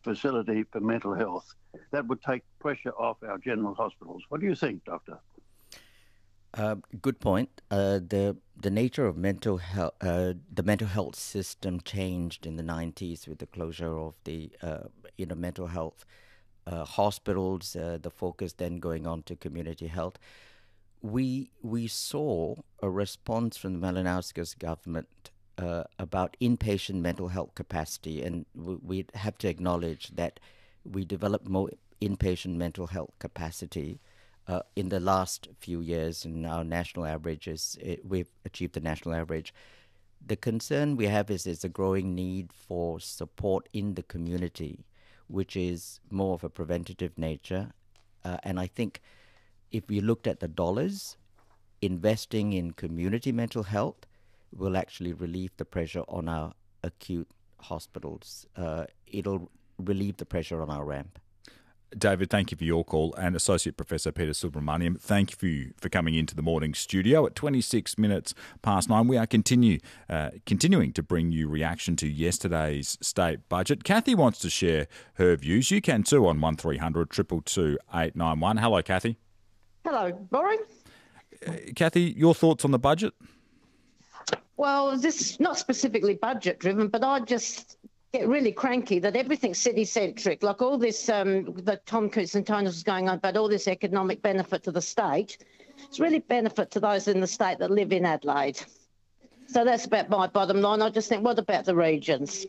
facility for mental health. That would take pressure off our general hospitals. What do you think, Doctor? Good point. The nature of mental health, the mental health system changed in the 90s with the closure of the mental health hospitals. The focus then going on to community health. We saw a response from the Malinowskis government about inpatient mental health capacity, and we have to acknowledge that we developed more inpatient mental health capacity in the last few years, and our national averages, we've achieved the national average. The concern we have is there's a growing need for support in the community, which is more of a preventative nature. And I think if we looked at the dollars, investing in community mental health will actually relieve the pressure on our acute hospitals. It'll relieve the pressure on our ramp. David, thank you for your call. And Associate Professor Peter Subramaniam, thank you for coming into the morning studio at 26 minutes past 9. We are continuing to bring you reaction to yesterday's state budget. Kathy wants to share her views. You can too on 1300 222 891. Hello, Kathy. Hello, Rory. Kathy, your thoughts on the budget? Well, this is not specifically budget driven, but I just get really cranky that everything's city-centric. Like all this that Tom Koutsantonis was going on about all this economic benefit to the state, it's really benefit to those in the state that live in Adelaide. So that's about my bottom line. I just think, what about the regions?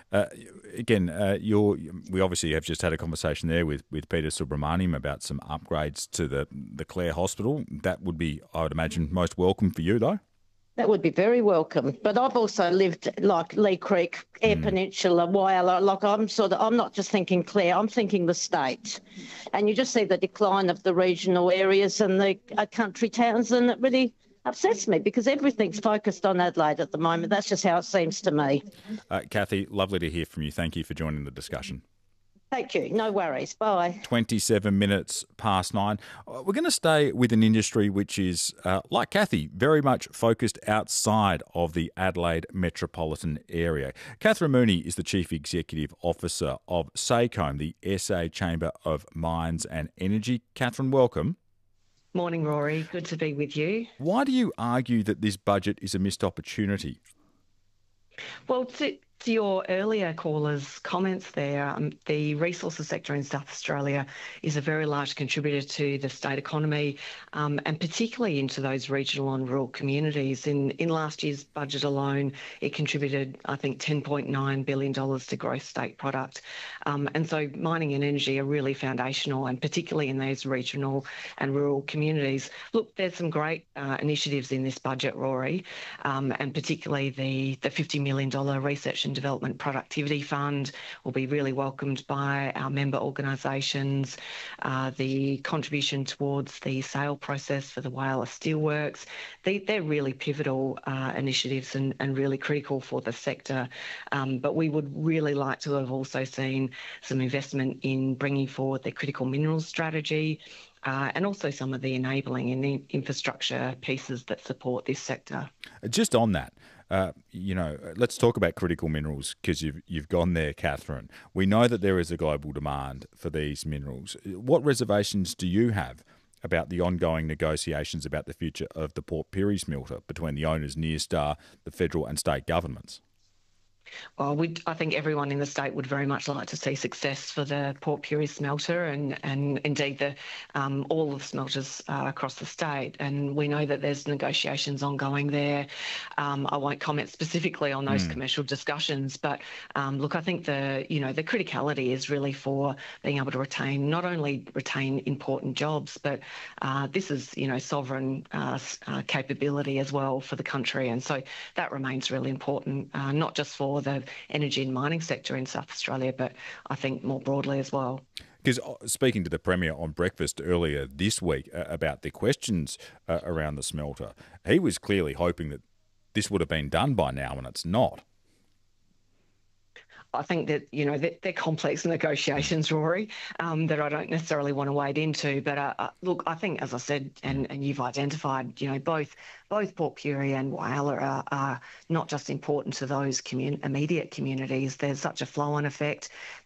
We obviously have just had a conversation there with Peter Subramaniam about some upgrades to the Clare Hospital. That would be, I would imagine, most welcome for you, though. That would be very welcome. But I've also lived like Lee Creek, Eyre Peninsula, Whyalla. Like I'm not just thinking Clare, I'm thinking the state. And you just see the decline of the regional areas and the country towns, and it really upsets me because everything's focused on Adelaide at the moment. That's just how it seems to me. Kathy, lovely to hear from you. Thank you for joining the discussion. Thank you. No worries. Bye. 27 minutes past 9. We're going to stay with an industry which is, like Kathy, very much focused outside of the Adelaide metropolitan area. Catherine Mooney is the Chief Executive Officer of SACOME, the SA Chamber of Mines and Energy. Catherine, welcome. Morning, Rory. Good to be with you. Why do you argue that this budget is a missed opportunity? Well, to your earlier caller's comments there, the resources sector in South Australia is a very large contributor to the state economy, and particularly into those regional and rural communities. In last year's budget alone, it contributed, I think, $10.9 billion to gross state product. And so mining and energy are really foundational, and particularly in those regional and rural communities. Look, there's some great initiatives in this budget, Rory, and particularly the $50 million research and development productivity fund will be really welcomed by our member organisations. The contribution towards the sale process for the Whyalla Steelworks, they're really pivotal initiatives and really critical for the sector. But we would really like to have also seen some investment in bringing forward the critical minerals strategy, and also some of the enabling and the infrastructure pieces that support this sector. Just on that, let's talk about critical minerals, because you've gone there, Catherine. We know that there is a global demand for these minerals. What reservations do you have about the ongoing negotiations about the future of the Port Pirie smelter between the owners, Nyrstar, the federal and state governments? Well, I think everyone in the state would very much like to see success for the Port Pirie smelter and indeed all of the smelters across the state. And we know that there's negotiations ongoing there. I won't comment specifically on those commercial discussions, but look, I think the criticality is really for being able to not only retain important jobs, but this is sovereign capability as well for the country. And so that remains really important, not just for the energy and mining sector in South Australia, but I think more broadly as well. Because speaking to the Premier on breakfast earlier this week about the questions around the smelter, he was clearly hoping that this would have been done by now, and it's not. I think that they're complex negotiations, Rory, that I don't necessarily want to wade into. But look, I think, as I said, and you've identified, both Port Pirie and Whyalla are not just important to those immediate communities. There's such a flow-on effect.